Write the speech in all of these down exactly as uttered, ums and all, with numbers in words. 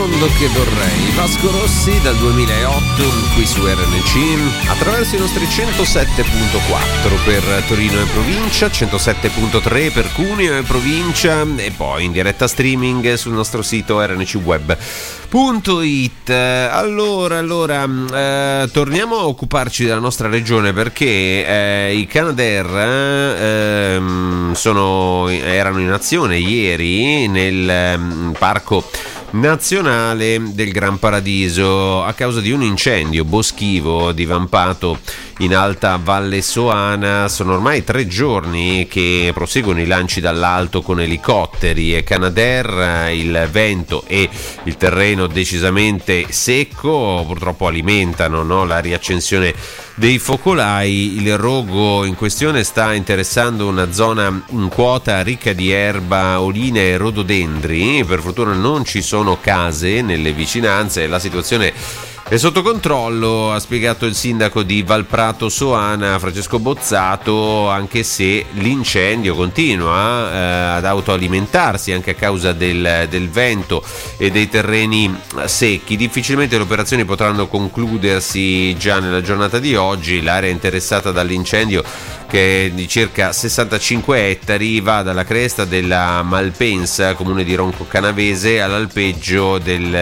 mondo che vorrei. Vasco Rossi dal duemilaotto qui su R N C attraverso i nostri centosette virgola quattro per Torino e provincia, centosette virgola tre per Cuneo e provincia e poi in diretta streaming sul nostro sito r n c web punto i t. Allora, allora eh, torniamo a occuparci della nostra regione perché eh, i Canadair eh, sono, erano in azione ieri nel eh, parco nazionale del Gran Paradiso a causa di un incendio boschivo divampato in Alta Valle Soana. Sono ormai tre giorni che proseguono i lanci dall'alto con elicotteri e Canadair. Il vento e il terreno decisamente secco purtroppo alimentano, no, la riaccensione dei focolai. Il rogo in questione sta interessando una zona in quota ricca di erba, oline e rododendri. Per fortuna non ci sono case nelle vicinanze, la situazione è sotto controllo, ha spiegato il sindaco di Valprato Soana, Francesco Bozzato, anche se l'incendio continua eh, ad autoalimentarsi anche a causa del, del vento e dei terreni secchi. Difficilmente le operazioni potranno concludersi già nella giornata di oggi. L'area interessata dall'incendio, che è di circa sessantacinque ettari, va dalla cresta della Malpensa, comune di Ronco Canavese, all'alpeggio del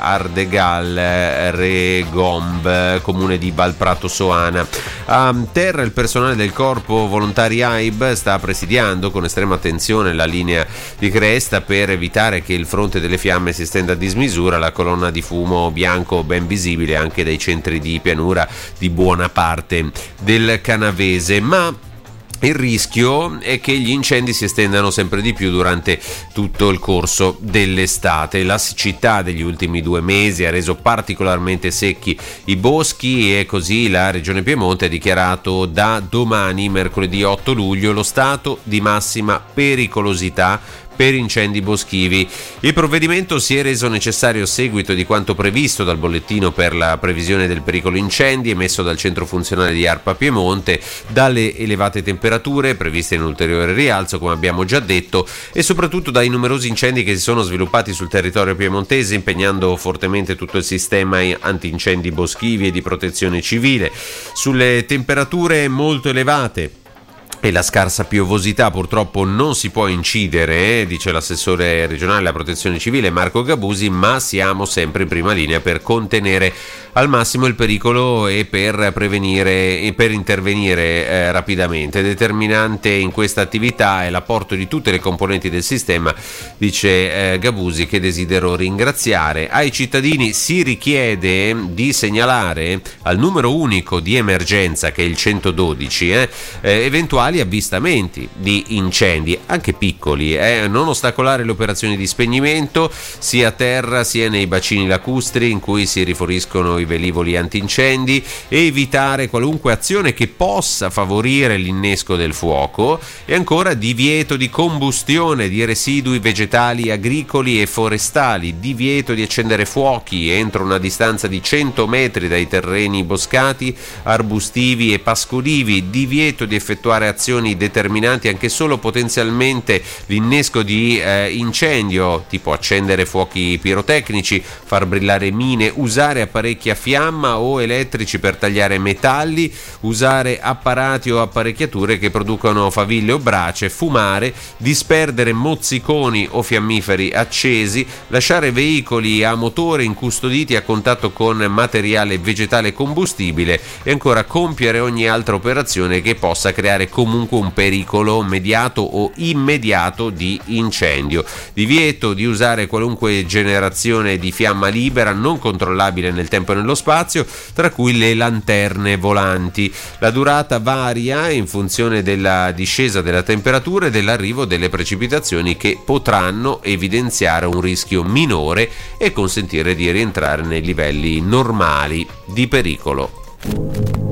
Ardegal Regomb, comune di Valprato Soana. A terra il personale del corpo volontari A I B sta presidiando con estrema attenzione la linea di cresta per evitare che il fronte delle fiamme si estenda a dismisura. La colonna di fumo bianco ben visibile anche dai centri di pianura di buona parte del Canavese, ma il rischio è che gli incendi si estendano sempre di più durante tutto il corso dell'estate. La siccità degli ultimi due mesi ha reso particolarmente secchi i boschi e così la Regione Piemonte ha dichiarato da domani, mercoledì otto luglio, lo stato di massima pericolosità per incendi boschivi. Il provvedimento si è reso necessario a seguito di quanto previsto dal bollettino per la previsione del pericolo incendi emesso dal centro funzionale di ARPA Piemonte, dalle elevate temperature previste in ulteriore rialzo, come abbiamo già detto, e soprattutto dai numerosi incendi che si sono sviluppati sul territorio piemontese, impegnando fortemente tutto il sistema antincendi boschivi e di protezione civile. Sulle temperature molto elevate e la scarsa piovosità purtroppo non si può incidere, eh, dice l'assessore regionale alla protezione civile Marco Gabusi, ma siamo sempre in prima linea per contenere al massimo il pericolo e per prevenire e per intervenire eh, rapidamente. Determinante in questa attività è l'apporto di tutte le componenti del sistema, dice eh, Gabusi, che desidero ringraziare. Ai cittadini si richiede di segnalare al numero unico di emergenza, che è il centododici, eh, eh, eventuali avvistamenti di incendi, anche piccoli, eh, non ostacolare le operazioni di spegnimento sia a terra sia nei bacini lacustri in cui si riferiscono i velivoli antincendi, e evitare qualunque azione che possa favorire l'innesco del fuoco, e ancora divieto di combustione di residui vegetali, agricoli e forestali, divieto di accendere fuochi entro una distanza di cento metri dai terreni boscati, arbustivi e pascolivi, divieto di effettuare azioni determinanti anche solo potenzialmente l'innesco di eh, incendio, tipo accendere fuochi pirotecnici, far brillare mine, usare apparecchi a fiamma o elettrici per tagliare metalli, usare apparati o apparecchiature che producono faville o brace, fumare, disperdere mozziconi o fiammiferi accesi, lasciare veicoli a motore incustoditi a contatto con materiale vegetale combustibile e ancora compiere ogni altra operazione che possa creare comunque un pericolo immediato o immediato di incendio. Divieto di usare qualunque generazione di fiamma libera non controllabile nel tempo e nello spazio, tra cui le lanterne volanti. La durata varia in funzione della discesa della temperatura e dell'arrivo delle precipitazioni, che potranno evidenziare un rischio minore e consentire di rientrare nei livelli normali di pericolo.